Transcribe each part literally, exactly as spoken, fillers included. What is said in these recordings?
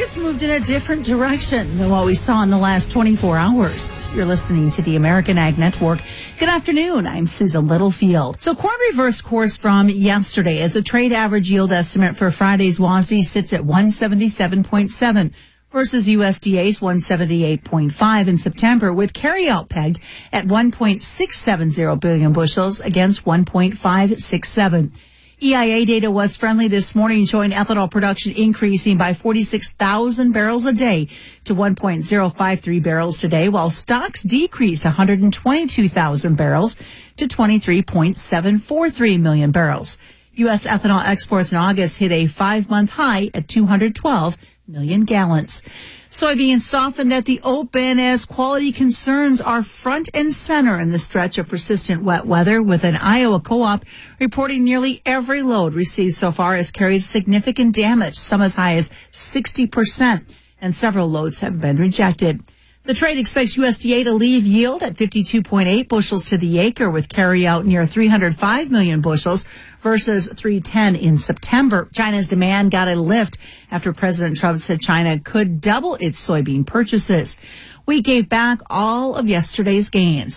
markets moved in a different direction than what we saw in the last twenty-four hours. You're listening to the American Ag Network. Good afternoon. I'm Susan Littlefield. So corn reversed course from yesterday as a trade average yield estimate for Friday's W A S D sits at one seventy-seven point seven versus U S D A's one seventy-eight point five in September, with carryout pegged at one point six seven zero billion bushels against one point five six seven. E I A data was friendly this morning, showing ethanol production increasing by forty-six thousand barrels a day to one point zero five three barrels today, while stocks decreased one hundred twenty-two thousand barrels to twenty-three point seven four three million barrels. U S ethanol exports in August hit a five-month high at two hundred twelve million gallons. Soybeans softened at the open as quality concerns are front and center in the stretch of persistent wet weather, with an Iowa co-op reporting nearly every load received so far has carried significant damage, some as high as sixty percent, and several loads have been rejected. The trade expects U S D A to leave yield at fifty-two point eight bushels to the acre, with carryout near three hundred five million bushels versus three hundred ten in September. China's demand got a lift after President Trump said China could double its soybean purchases. We gave back all of yesterday's gains.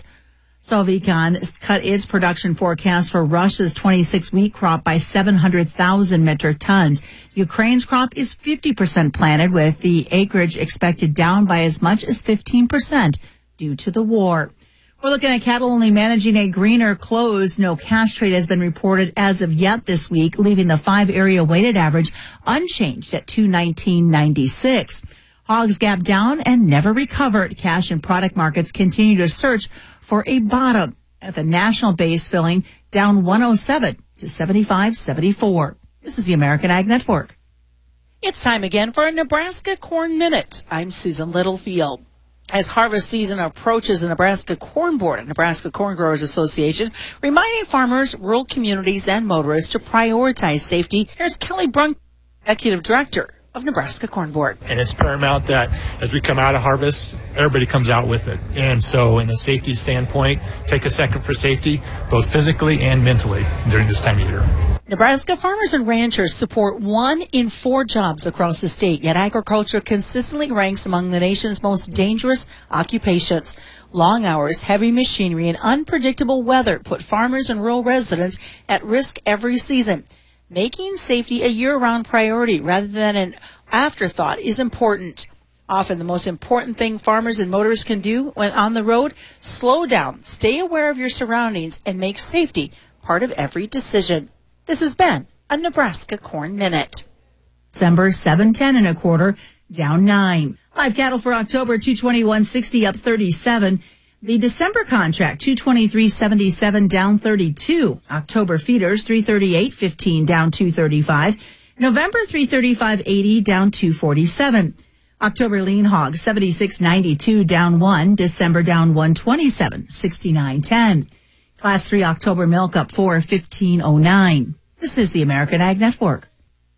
Solvecon cut its production forecast for Russia's twenty-six wheat crop by seven hundred thousand metric tons. Ukraine's crop is fifty percent planted, with the acreage expected down by as much as fifteen percent due to the war. We're looking at cattle only managing a greener close. No cash trade has been reported as of yet this week, leaving the five-area weighted average unchanged at two nineteen ninety-six. Hogs gapped down and never recovered. Cash and product markets continue to search for a bottom, at the national base filling down one oh seven to seventy-five seventy-four. This is the American Ag Network. It's time again for a Nebraska Corn Minute. I'm Susan Littlefield. As harvest season approaches, the Nebraska Corn Board and Nebraska Corn Growers Association reminding farmers, rural communities, and motorists to prioritize safety. Here's Kelly Brunk, Executive Director of Nebraska Corn Board. And it's paramount that as we come out of harvest, everybody comes out with it. And so in a safety standpoint, take a second for safety, both physically and mentally during this time of year. Nebraska farmers and ranchers support one in four jobs across the state, yet agriculture consistently ranks among the nation's most dangerous occupations. Long hours, heavy machinery, and unpredictable weather put farmers and rural residents at risk every season. Making safety a year-round priority rather than an afterthought is important. Often the most important thing farmers and motorists can do when on the road: slow down, stay aware of your surroundings, and make safety part of every decision. This has been a Nebraska Corn Minute. December seven ten and a quarter, down nine. Live cattle for October two twenty-one sixty, up thirty-seven. The December contract, two twenty-three seventy-seven, down thirty-two. October feeders, three thirty-eight fifteen, down two thirty-five. November, three thirty-five eighty, down two forty-seven. October lean hogs, seventy-six ninety-two, down one. December, down one twenty-seven sixty-nine ten. Class three October milk up four fifteen oh nine. This is the American Ag Network.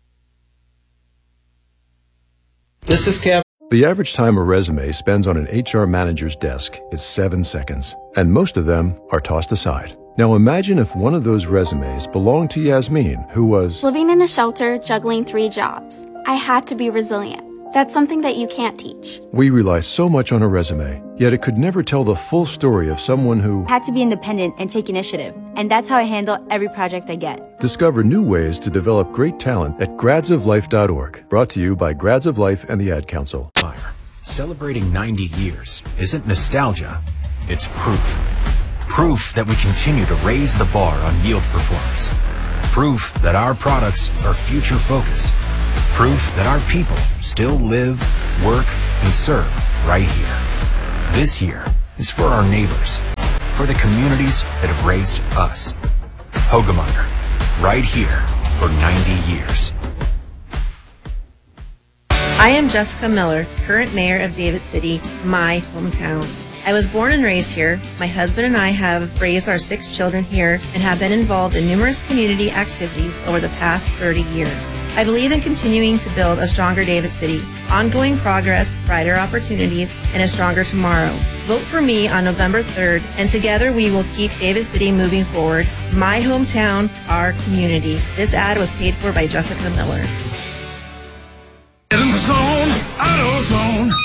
This is Cap. The average time a resume spends on an H R manager's desk is seven seconds, and most of them are tossed aside. Now imagine if one of those resumes belonged to Yasmin, who was living in a shelter, juggling three jobs. I had to be resilient. That's something that you can't teach. We rely so much on a resume, yet it could never tell the full story of someone who had to be independent and take initiative. And that's how I handle every project I get. Discover new ways to develop great talent at grads of life dot org. Brought to you by Grads of Life and the Ad Council. Fire. Celebrating ninety years isn't nostalgia, it's proof. Proof that we continue to raise the bar on yield performance. Proof that our products are future-focused. Proof that our people still live, work, and serve right here. This year is for our neighbors, for the communities that have raised us. Hoegemeyer, right here for ninety years. I am Jessica Miller, current mayor of David City, my hometown. I was born and raised here. My husband and I have raised our six children here and have been involved in numerous community activities over the past thirty years. I believe in continuing to build a stronger David City, ongoing progress, brighter opportunities, and a stronger tomorrow. Vote for me on November third, and together we will keep David City moving forward. My hometown, our community. This ad was paid for by Jessica Miller. In the zone.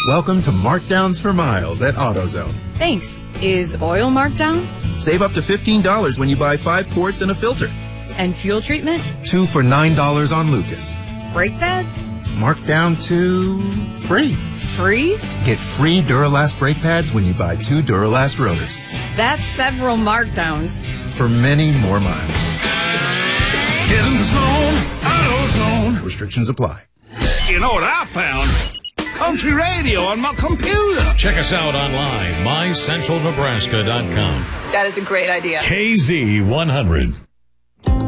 Welcome to Markdowns for Miles at AutoZone. Thanks. Is oil marked down? Save up to fifteen dollars when you buy five quarts and a filter. And fuel treatment? Two for nine dollars on Lucas. Brake pads? Marked down to free. Free? Get free Duralast brake pads when you buy two Duralast rotors. That's several markdowns. For many more miles. Get in the zone, AutoZone. Restrictions apply. You know what I found? Country radio on my computer. Check us out online, my central nebraska dot com. That is a great idea. K Z one hundred.